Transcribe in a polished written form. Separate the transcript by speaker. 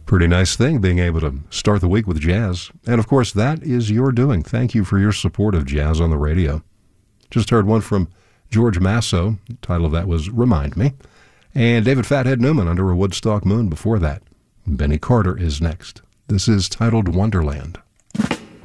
Speaker 1: Pretty nice thing being able to start the week with jazz. And of course, that is your doing. Thank you for your support of jazz on the radio. Just heard one from George Masso. The title of that was Remind Me. And David Fathead Newman under a Woodstock Moon before that. Benny Carter is next. This is titled Wonderland.